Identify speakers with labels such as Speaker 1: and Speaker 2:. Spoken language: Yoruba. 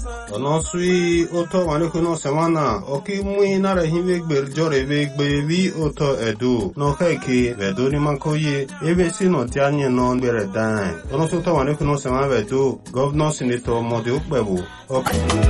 Speaker 1: Ono sui oto wanekuno semana oki mui nara hive gberjore ve gbevi oto edu no keke vedo ni mankoye ebe sino tianye non bere dai ono soto wanekuno semana vedo governor senator mode ukbebu